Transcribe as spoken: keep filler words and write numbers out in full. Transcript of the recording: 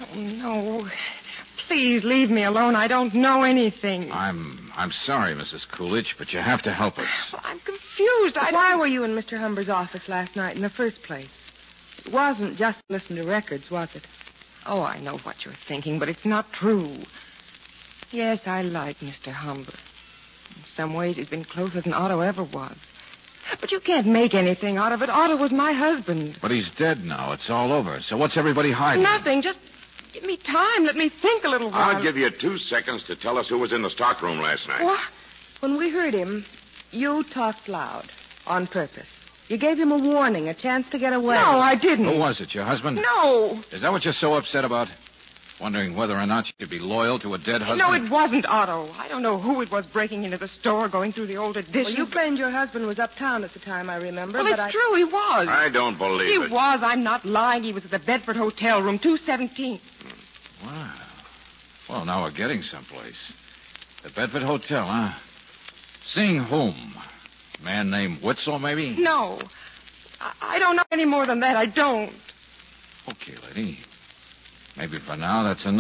Oh, no. Please leave me alone. I don't know anything. I'm I'm sorry, Missus Coolidge, but you have to help us. Well, I'm confused. I Why don't... were you in Mister Humber's office last night in the first place? It wasn't just to listen to records, was it? Oh, I know what you're thinking, but it's not true. Yes, I like Mister Humber. In some ways, he's been closer than Otto ever was. But you can't make anything out of it. Otto was my husband. But he's dead now. It's all over. So what's everybody hiding? Nothing. Just give me time. Let me think a little while. I'll give you two seconds to tell us who was in the stockroom last night. What? When we heard him, you talked loud. On purpose. You gave him a warning, a chance to get away. No, I didn't. Who was it, your husband? No. Is that what you're so upset about? Wondering whether or not you could be loyal to a dead husband? No, it wasn't Otto. I don't know who it was breaking into the store, going through the old editions. Well, you claimed your husband was uptown at the time, I remember. Well, but it's I... true. He was. I don't believe he it. He was. I'm not lying. He was at the Bedford Hotel, room two seventeen. Wow. Well, now we're getting someplace. The Bedford Hotel, huh? Seeing whom? A man named Witzel, maybe? No. I, I don't know any more than that. I don't. Okay, lady. Maybe for now that's enough.